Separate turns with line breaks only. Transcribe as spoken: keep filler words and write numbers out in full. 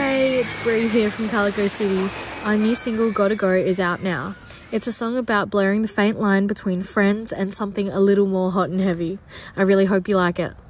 Hey, it's Bree here from Calico City. Our new single, Gotta Go, is out now. It's a song about blurring the faint line between friends and something a little more hot and heavy. I really hope you like it.